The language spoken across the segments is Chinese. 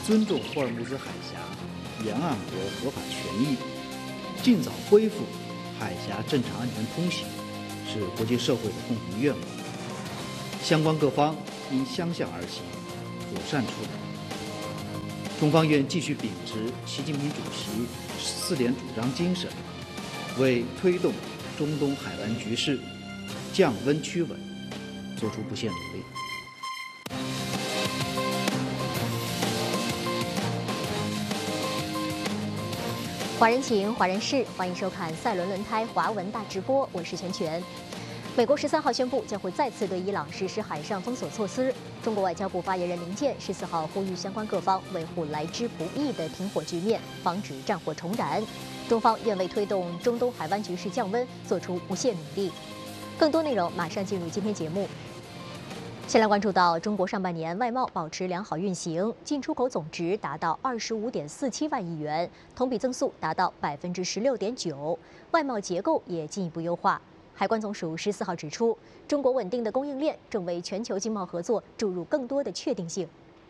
尊重霍尔木兹海峡沿岸国合法权益，尽早恢复海峡正常安全通行，是国际社会的共同愿望。相关各方应相向而行，妥善处理。中方愿继续秉持习近平主席4点主张精神，为推动中东海湾局势降温趋稳做出不懈努力。 华人情，华人事，欢迎收看赛伦轮胎华文大直播，我是全全。美国13号宣布将会再次对伊朗实施海上封锁措施。中国外交部发言人林健14号呼吁相关各方维护来之不易的停火局面，防止战火重燃。中方愿为推动中东海湾局势降温做出不懈努力。更多内容马上进入今天节目。先来关注到中国上半年外贸保持良好运行，进出口总值达到25.47万亿元，同比增速达到16.9%，外贸结构也进一步优化。海关总署14号指出，中国稳定的供应链正为全球经贸合作注入更多的确定性。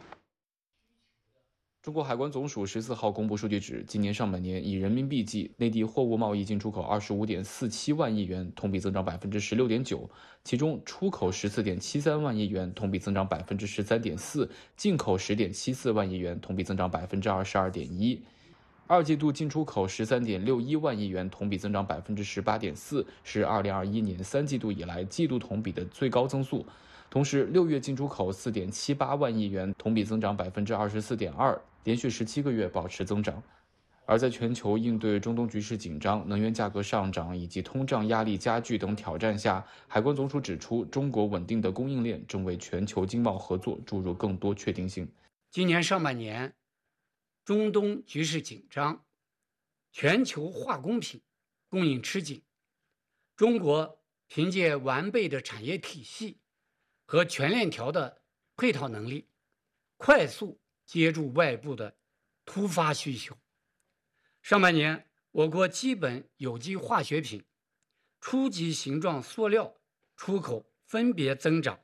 中国海关总署14号公布数据指，今年上半年以人民币计，内地货物贸易进出口25.47万亿元，同比增长16.9%，其中出口14.73万亿元，同比增长13.4%，进口10.74万亿元，同比增长22.1%。二季度进出口13.61万亿元，同比增长18.4%，是2021年3季度以来季度同比的最高增速。同时，6月进出口4.78万亿元，同比增长24.2%，连续17个月保持增长。而在全球应对中东局势紧张、能源价格上涨以及通胀压力加剧等挑战下，海关总署指出，中国稳定的供应链正为全球经贸合作注入更多确定性。 今年上半年，中东局势紧张，全球化工品供应吃紧，中国凭借完备的产业体系和全链条的配套能力，快速接住外部的突发需求。上半年，我国基本有机化学品、初级形状塑料出口分别增长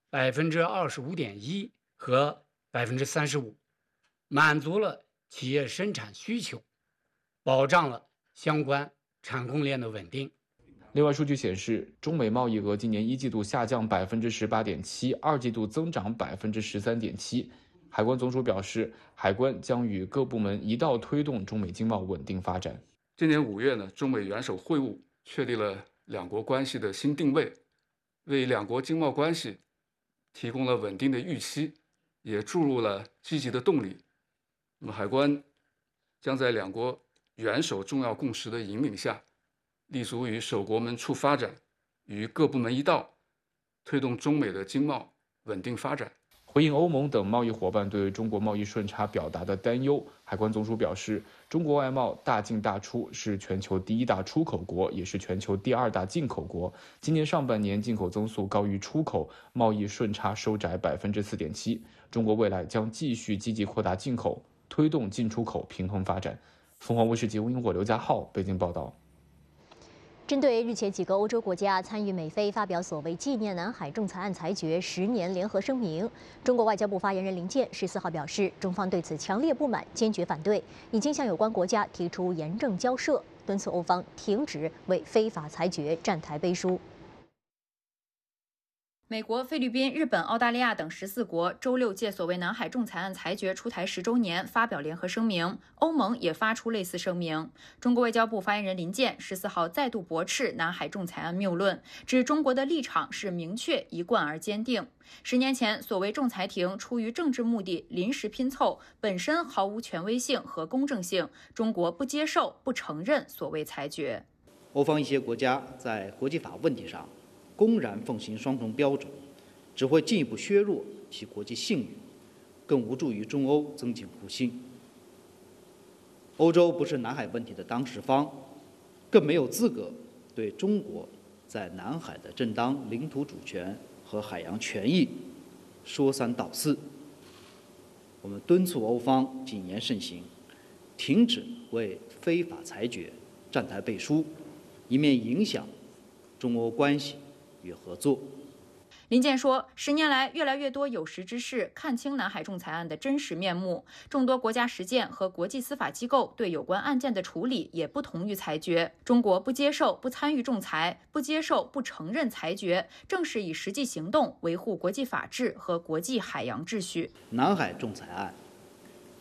25.1%和35%，满足了企业生产需求，保障了相关产供链的稳定。 另外，数据显示，中美贸易额今年1季度下降18.7%，二季度增长13.7%。海关总署表示，海关将与各部门一道推动中美经贸稳定发展。 今年5月呢，中美元首会晤确立了两国关系的新定位，为两国经贸关系提供了稳定的预期，也注入了积极的动力。那么，海关将在两国元首重要共识的引领下，立足于守国门促发展，与各部门一道，推动中美的经贸稳定发展。 回应欧盟等贸易伙伴对中国贸易顺差表达的担忧，海关总署表示，中国外贸大进大出，是全球第1大出口国，也是全球第2大进口国。今年上半年进口增速高于出口，贸易顺差收窄4.7%。中国未来将继续积极扩大进口，推动进出口平衡发展。凤凰卫视节目英国刘家浩北京报道。 针对日前几个欧洲国家参与美菲发表所谓纪念南海仲裁案裁决10年联合声明，中国外交部发言人林健14号表示，中方对此强烈不满，坚决反对，已经向有关国家提出严正交涉，敦促欧方停止为非法裁决站台背书。 美国、菲律宾、日本、澳大利亚等14国周六借所谓南海仲裁案裁决出台10周年发表联合声明，欧盟也发出类似声明。中国外交部发言人林健14号再度驳斥南海仲裁案谬论，指中国的立场是明确、一贯而坚定。10年前，所谓仲裁庭出于政治目的临时拼凑，本身毫无权威性和公正性，中国不接受、不承认所谓裁决。 欧方一些国家在国际法问题上公然奉行双重标准，只会进一步削弱其国际信誉，更无助于中欧增进互信。欧洲不是南海问题的当事方，更没有资格对中国在南海的正当领土主权和海洋权益说三道四。我们敦促欧方谨言慎行，停止为非法裁决站台背书，以免影响中欧关系与合作。 林健说，10年来，越来越多有识之士看清南海仲裁案的真实面目，众多国家实践和国际司法机构对有关案件的处理也不同于裁决。中国不接受、不参与仲裁，不接受、不承认裁决，正是以实际行动维护国际法治和国际海洋秩序。 南海仲裁案